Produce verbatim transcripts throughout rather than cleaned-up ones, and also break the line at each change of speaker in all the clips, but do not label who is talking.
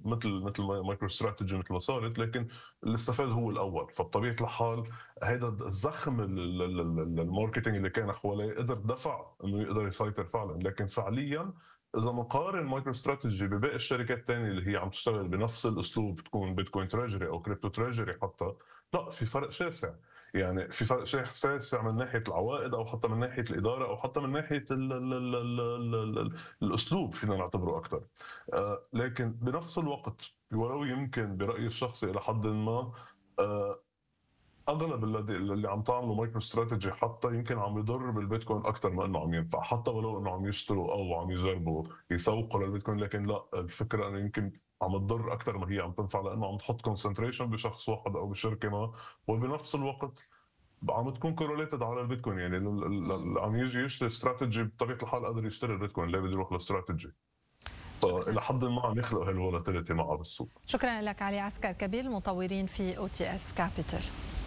مثل مثل مايكرو استراتيجي مثل ما صارت، لكن اللي استفاد هو الاول. فبطبيعه الحال هذا الزخم ال- ال- ال- ال- الماركتينج اللي كان حواليه قدر دفع انه يقدر يسيطر فعلا. لكن فعليا اذا بنقارن مايكرو استراتيجي بباقي الشركات الثانيه اللي هي عم تشتغل بنفس الاسلوب، تكون بيتكوين تريجري او كريبتو تريجري حتى، لا في فرق شاسع. يعني في فرق شاسع من ناحيه العوائد، او حتى من ناحيه الاداره، او حتى من ناحيه ال ال ال ال ال ال الاسلوب فينا نعتبره اكثر. آه لكن بنفس الوقت، ولو يمكن برايي الشخصي الى حد ما، آه اغلب الذي اللي عم تعملوا مايكرو استراتيجي حتى يمكن عم يضر بالبيتكوين اكثر ما انه عم ينفع، حتى ولو انه عم يشتروا او عم يجربوا يسوقوا للبيتكوين. لكن لا، الفكره انه يمكن عم تضر اكثر ما هي عم تنفع، لانه عم تحط كونسنتريشن بشخص واحد او بشركه ما، وبنفس الوقت عم تكون كورليتد على البيتكوين. يعني اللي عم يجي يشتري استراتيجي بطبيعه الحال قادر يشتري البيتكوين، ليه بده يروح للاستراتيجي؟
شكرا
فالى حد ما عم يخلق هالفولاتيليتي معه بالسوق.
شكرا لك علي عسكر كبير، المطورين في او تي اس كابيتال.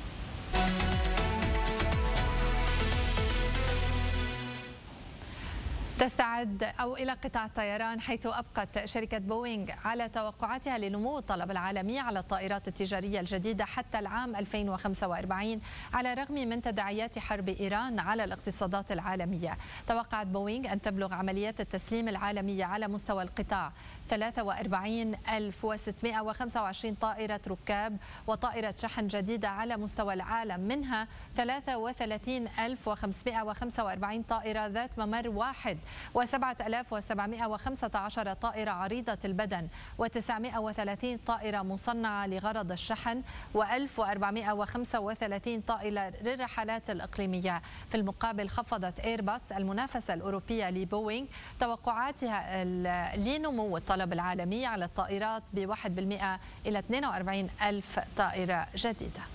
تستعد أو إلى قطاع الطيران، حيث أبقت شركة بوينغ على توقعاتها لنمو الطلب العالمي على الطائرات التجارية الجديدة حتى العام ألفين وخمسة وأربعين، على الرغم من تداعيات حرب إيران على الاقتصادات العالمية. توقعت بوينغ أن تبلغ عمليات التسليم العالمية على مستوى القطاع ثلاثة وأربعين ألف وستمائة وخمسة وعشرين طائرة ركاب وطائرة شحن جديدة على مستوى العالم، منها ثلاثة وثلاثين ألف وخمسمائة وخمسة وأربعين طائرة ذات ممر واحد، وسبعة آلاف وسبعمائة وخمسة عشر طائرة عريضة البدن، وتسعمائة وثلاثين طائرة مصنعة لغرض الشحن، وألف وأربعمائة وخمسة وثلاثين طائرة للرحلات الإقليمية. في المقابل خفضت إيرباص المنافسة الأوروبية لبوينغ توقعاتها لنمو الطلب العالمي على الطائرات بواحد بالمئة إلى اثنين وأربعين ألف طائرة جديدة.